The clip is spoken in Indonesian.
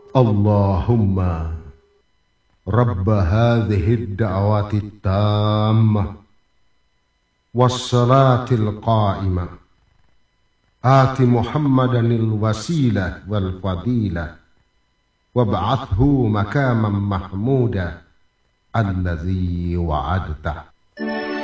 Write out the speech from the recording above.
Allahumma Rabb hadhihi ad-da'wati at-tammah was-salati al-qa'imah ati Muhammadan al-wasilah wal-fadilah wab'athhu makaman mahmuda alladhi wa'adtah.